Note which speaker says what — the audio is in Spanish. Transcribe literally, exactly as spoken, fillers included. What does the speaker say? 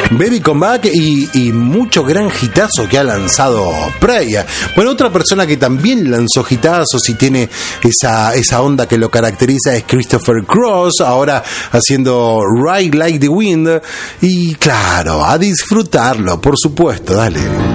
Speaker 1: Baby Come Back y, y mucho gran hitazo que ha lanzado Prey. Bueno, otra persona que también lanzó hitazos y tiene esa, esa onda que lo caracteriza es Christopher Cross, ahora haciendo Ride Like the Wind. Y claro, a disfrutarlo, por supuesto, dale.